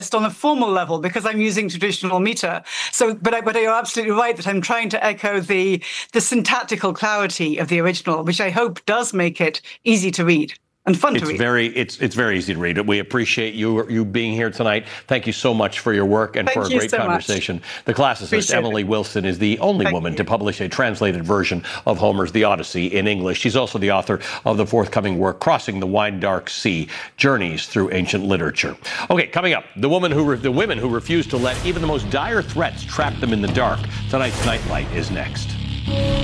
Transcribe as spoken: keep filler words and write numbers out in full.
on a formal level because I'm using traditional meter. So, but, I, but you're absolutely right that I'm trying to echo the, the syntactical clarity of the original, which I hope does make it easy to read. And fun it's to read. very it's it's very easy to read. We appreciate you you being here tonight. Thank you so much for your work and Thank for a you great so conversation. Much. The classicist Appreciate Emily it. Wilson is the only Thank woman you. to publish a translated version of Homer's The Odyssey in English. She's also the author of the forthcoming work Crossing the Wide Dark Sea: Journeys Through Ancient Literature. Okay, coming up, the woman who re- the women who refuse to let even the most dire threats trap them in the dark. Tonight's Nightlight is next.